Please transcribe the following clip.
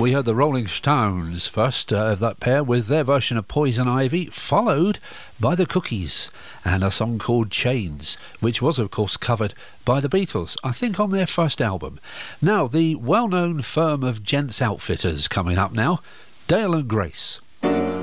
We heard the Rolling Stones first of that pair with their version of Poison Ivy, followed by the Cookies and a song called Chains, which was of course covered by the Beatles, I think on their first album. Now, the well-known firm of Gents Outfitters coming up now, Dale and Grace.